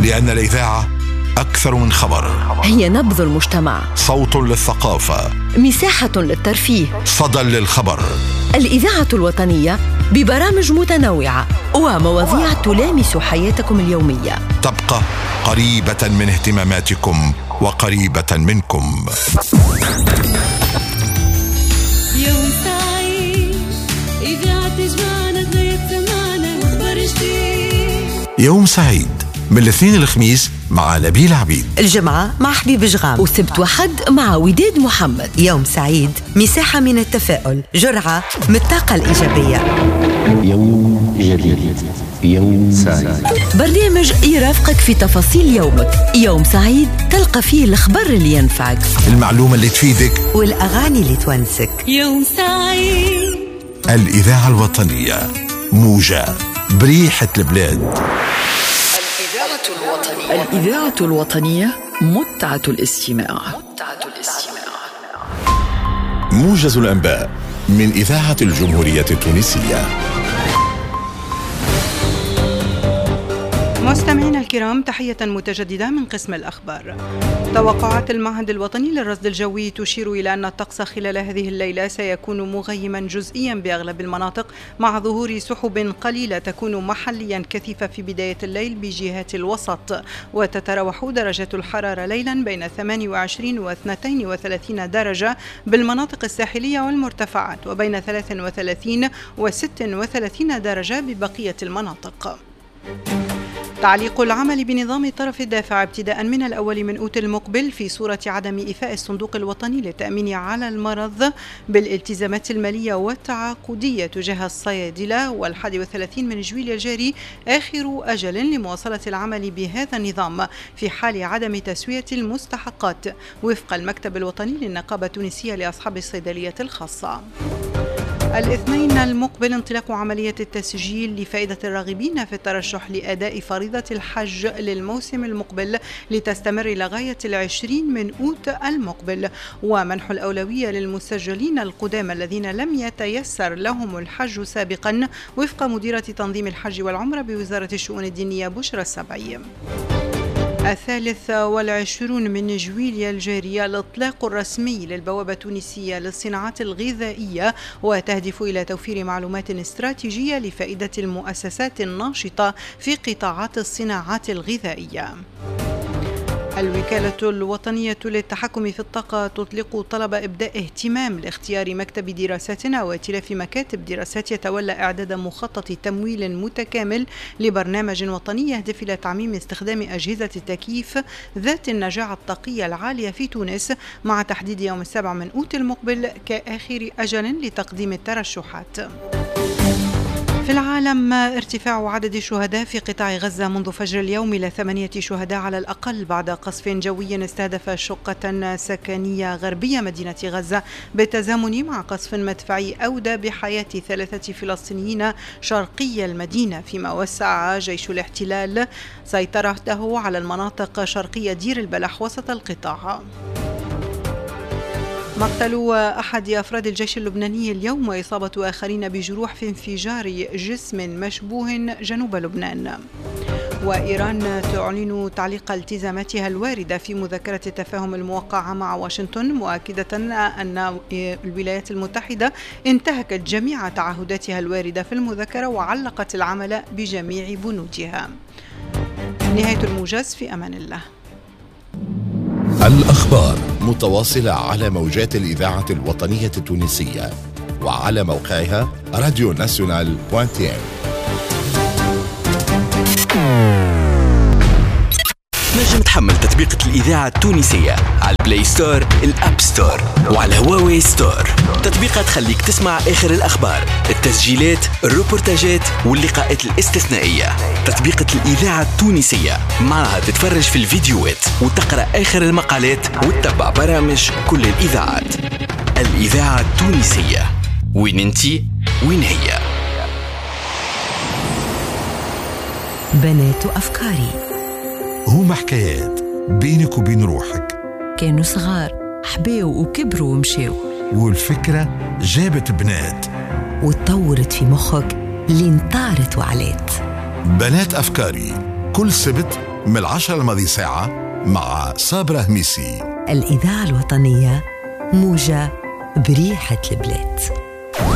لأن الإذاعة أكثر من خبر، هي نبض المجتمع، صوت للثقافة، مساحة للترفيه، صدى للخبر. الإذاعة الوطنية ببرامج متنوعة ومواضيع تلامس حياتكم اليومية، تبقى قريبة من اهتماماتكم وقريبة منكم. يوم سعيد، إذاعة تجمعنا تغير سمعنا وخبر جديد. يوم سعيد من الاثنين الخميس مع نبيل عبيد، الجمعة مع حبيب جغام، والسبت وحد مع وداد محمد. يوم سعيد، مساحة من التفاؤل، جرعة من الطاقة الإيجابية. يوم جديد، يوم سعيد، برنامج يرافقك في تفاصيل يومك. يوم سعيد تلقى فيه الخبر اللي ينفعك، المعلومة اللي تفيدك، والأغاني اللي تونسك. يوم سعيد. الإذاعة الوطنية، موجة بريحة البلاد. الإذاعة الوطنية، متعة الاستماع. موجز الأنباء من إذاعة الجمهورية التونسية. مستمعينا الكرام، تحية متجددة من قسم الأخبار. توقعات المعهد الوطني للرصد الجوي تشير إلى أن الطقس خلال هذه الليلة سيكون مغيما جزئيا بأغلب المناطق، مع ظهور سحب قليلة تكون محليا كثيفة في بداية الليل بجهات الوسط، وتتراوح درجة الحرارة ليلا بين 28 و 32 درجة بالمناطق الساحلية والمرتفعات، وبين 33 و 36 درجة ببقية المناطق. تعليق العمل بنظام طرف الدافع ابتداء من الأول من أوت المقبل في صورة عدم إيفاء الصندوق الوطني للتأمين على المرض بالالتزامات المالية والتعاقدية تجاه الصيادلة، وال31 من جويلية الجاري آخر أجل لمواصلة العمل بهذا النظام في حال عدم تسوية المستحقات وفق المكتب الوطني للنقابة التونسية لأصحاب الصيدليات الخاصة. الاثنين المقبل انطلاق عملية التسجيل لفائدة الراغبين في الترشح لأداء فريضة الحج للموسم المقبل لتستمر إلى غاية 20 من أوت المقبل، ومنح الأولوية للمسجلين القدامى الذين لم يتيسر لهم الحج سابقا وفق مديرة تنظيم الحج والعمرة بوزارة الشؤون الدينية بشرى السبعي. 23 من جويلية الجارية الإطلاق الرسمي للبوابة التونسية للصناعات الغذائية، وتهدف إلى توفير معلومات استراتيجية لفائدة المؤسسات الناشطة في قطاعات الصناعات الغذائية. الوكالة الوطنية للتحكم في الطاقة تطلق طلب إبداء اهتمام لاختيار مكتب دراسات أو ائتلاف مكاتب دراسات يتولى إعداد مخطط تمويل متكامل لبرنامج وطني يهدف إلى تعميم استخدام أجهزة التكييف ذات النجاعة الطاقية العالية في تونس، مع تحديد يوم 7 من أوت المقبل كآخر أجل لتقديم الترشحات. في العالم، ارتفاع عدد الشهداء في قطاع غزة منذ فجر اليوم إلى 8 شهداء على الأقل بعد قصف جوي استهدف شقة سكنية غربية مدينة غزة بالتزامن مع قصف مدفعي أودى بحياة 3 فلسطينيين شرقي المدينة، فيما وسع جيش الاحتلال سيطرته على المناطق شرقية دير البلح وسط القطاع. مقتل أحد أفراد الجيش اللبناني اليوم وإصابة آخرين بجروح في انفجار جسم مشبوه جنوب لبنان. وإيران تعلن تعليق التزاماتها الواردة في مذكرة التفاهم الموقعة مع واشنطن، مؤكدة أن الولايات المتحدة انتهكت جميع تعهداتها الواردة في المذكرة وعلقت العمل بجميع بنودها. نهاية الموجز، في أمان الله. الأخبار متواصلة على موجات الإذاعة الوطنية التونسية وعلى موقعها radionational.tn. نجم تحمل تطبيقة الإذاعة التونسية على البلاي ستور، الأب ستور، وعلى هواوي ستور. تطبيقات تخليك تسمع آخر الأخبار، التسجيلات، الروبورتاجات واللقاءات الاستثنائية. تطبيقة الإذاعة التونسية معها تتفرج في الفيديوهات وتقرأ آخر المقالات وتتبع برامج كل الإذاعات. الإذاعة التونسية، وين انتي وين هي. بنات أفكاري، هما حكايات بينك وبين روحك، كانوا صغار حبيوا وكبروا ومشيوا، والفكرة جابت بنات وتطورت في مخك لين طارت وعلات. بنات أفكاري كل سبت من 10 الماضي ساعة مع صابرة هميسي. الإذاعة الوطنية، موجة بريحة البلاد.